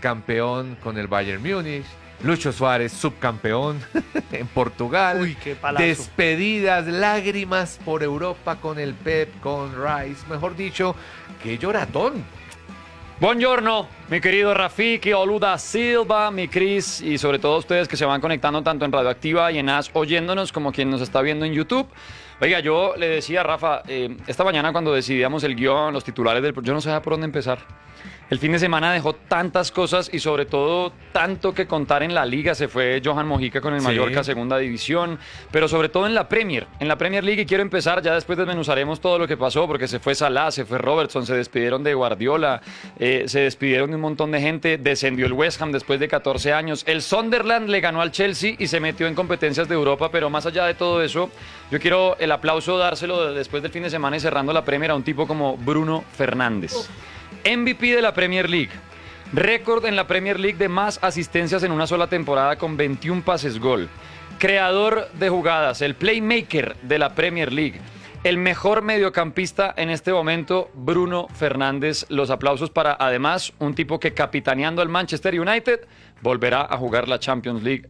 campeón con el Bayern Múnich. Lucho Suárez, subcampeón en Portugal. Uy, qué palazo. Despedidas, lágrimas por Europa con el Pep, con Rice. Mejor dicho, qué lloratón. Buongiorno, mi querido Rafiki, Oluda Silva, mi Cris y sobre todo ustedes que se van conectando tanto en Radioactiva y en AS oyéndonos como quien nos está viendo en YouTube. Oiga, yo le decía a Rafa, esta mañana cuando decidíamos el guión, los titulares del... Yo no sabía por dónde empezar. El fin de semana dejó tantas cosas y sobre todo tanto que contar en la liga. Se fue Johan Mojica con el Mallorca, segunda división, pero sobre todo en la Premier League. Y quiero empezar, ya después desmenuzaremos todo lo que pasó, porque se fue Salah, se fue Robertson, se despidieron de Guardiola, se despidieron de un montón de gente, descendió el West Ham después de 14 años, el Sunderland le ganó al Chelsea y se metió en competencias de Europa, pero más allá de todo eso, yo quiero el aplauso dárselo después del fin de semana y cerrando la Premier a un tipo como Bruno Fernández. MVP de la Premier League, récord en la Premier League de más asistencias en una sola temporada con 21 pases gol, creador de jugadas, el playmaker de la Premier League, el mejor mediocampista en este momento, Bruno Fernández. Los aplausos para, además, un tipo que capitaneando al Manchester United volverá a jugar la Champions League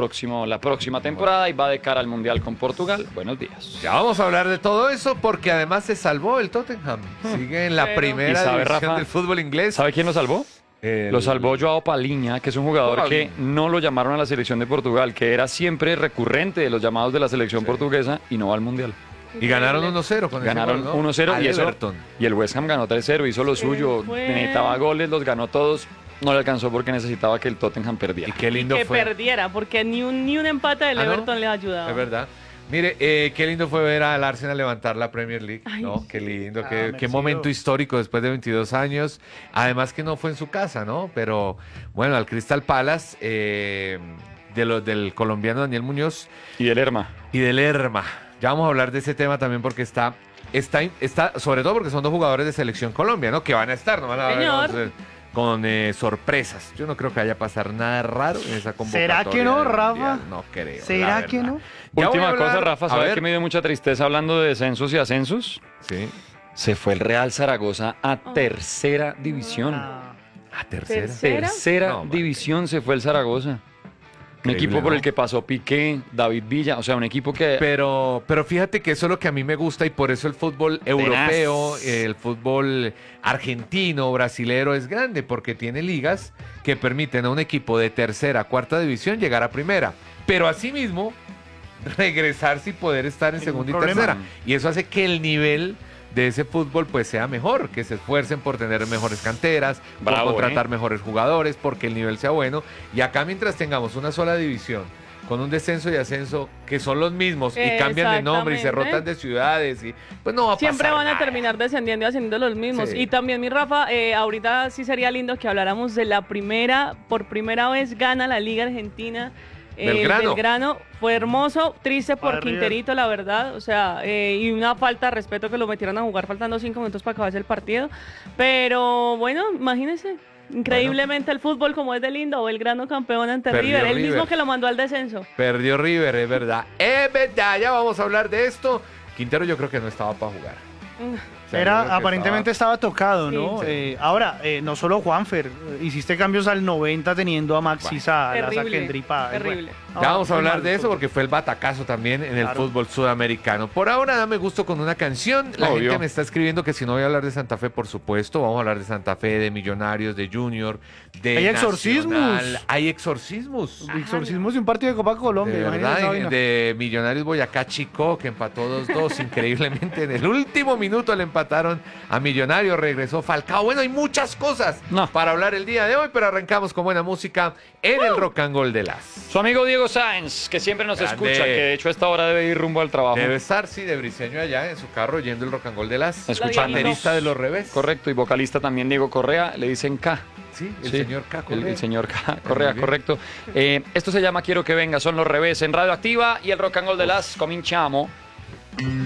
la próxima temporada y va de cara al Mundial con Portugal. Buenos días. Ya vamos a hablar de todo eso porque además se salvó el Tottenham. Sigue en la primera división Rafa, del fútbol inglés. ¿Sabe quién lo salvó? Lo salvó Joao Palhinha, que es un jugador que no lo llamaron a la selección de Portugal, que era siempre recurrente de los llamados de la selección portuguesa y no va al Mundial. Y ganaron 1-0 con Ganaron ese gol, ¿no? 1-0 y el West Ham ganó 3-0, hizo lo suyo, necesitaba goles, los ganó todos. No le alcanzó porque necesitaba que el Tottenham perdiera. Y qué lindo que fue. perdiera, porque ni un empate del Everton ¿no? le ha ayudado. Es verdad. Mire, qué lindo fue ver al Arsenal levantar la Premier League. Ay, ¿no? Qué lindo, Ah, qué merecido. momento histórico después de 22 años. Además que no fue en su casa, ¿no? Pero bueno, al Crystal Palace, del colombiano Daniel Muñoz. Y del Lerma. Y del Lerma. Ya vamos a hablar de ese tema también porque está sobre todo porque son dos jugadores de Selección Colombia, ¿no? Que van a estar, no van a ver con sorpresas. Yo no creo que vaya a pasar nada raro en esa convocatoria. ¿Será que no, del Rafa? Mundial. No creo. ¿Será que no? Ya voy a Última hablar- cosa, Rafa, a ¿sabes ver. que me dio mucha tristeza hablando de descensos y ascensos? Sí. Se fue el Real Zaragoza a tercera división. Ah, A tercera. Tercera No, man. división se fue el Zaragoza. Un Increíble, equipo por ¿no? el que pasó Piqué, David Villa, o sea, un equipo que... Pero fíjate que eso es lo que a mí me gusta y por eso el fútbol europeo, el fútbol argentino, brasilero es grande, porque tiene ligas que permiten a un equipo de tercera, cuarta división llegar a primera. Pero asimismo, regresarse y poder estar en Ningún segunda y problema. tercera. Y eso hace que el nivel de ese fútbol pues sea mejor, que se esfuercen por tener mejores canteras, Bravo, por contratar mejores jugadores, porque el nivel sea bueno. Y acá mientras tengamos una sola división, con un descenso y ascenso que son los mismos y cambian de nombre y se Exactamente. rotan de ciudades y pues no va a Siempre pasar van a nada. terminar descendiendo y ascendiendo los mismos. Sí. Y también, mi Rafa, ahorita sí sería lindo que habláramos de por primera vez gana la Liga Argentina. Belgrano. Belgrano fue hermoso, triste por Para River. Quinterito, la verdad. O sea, y una falta de respeto que lo metieran a jugar faltando 5 minutos para acabarse el partido. Pero bueno, imagínense. Increíblemente el fútbol como es de lindo, Belgrano campeón ante Perdió River, el River. mismo que lo mandó al descenso. Perdió River, es verdad. Es verdad, ya vamos a hablar de esto. Quintero yo creo que no estaba para jugar. O sea, yo creo que aparentemente estaba tocado, ¿no? Sí. Ahora, no solo Juanfer, hiciste cambios al 90 teniendo a Maxi Salas, a Terrible, Kendry Páez, terrible. bueno. Ya vamos a muy hablar mal de eso fútbol. porque fue el batacazo también en el Claro. fútbol sudamericano. Por ahora dame gusto con una canción. La Obvio. gente me está escribiendo que si no voy a hablar de Santa Fe, por supuesto. Vamos a hablar de Santa Fe, de Millonarios, de Junior, de Hay exorcismos. Nacional. Hay exorcismos. Exorcismos de un partido de Copa Colombia. De imagínate verdad, esa vaina. de Millonarios Boyacá Chico, que empató 2-2 increíblemente. En el último minuto le empataron a Millonarios, regresó Falcao. Bueno, hay muchas cosas para hablar el día de hoy, pero arrancamos con buena música en el Rock and Roll de las. Su amigo Diego Sáenz, que siempre nos Grande. escucha, que de hecho a esta hora debe ir rumbo al trabajo. Debe estar, sí, de briseño allá en su carro yendo el Rock and Roll de las. Escuchando. Baterista de los revés. Correcto, y vocalista también Diego Correa, le dicen K. Sí, el Sí, señor K. Correa. El señor K. Correa, Muy bien. correcto. Esto se llama Quiero que venga, son los revés en Radio Activa y el Rock and Roll de las cominciamo.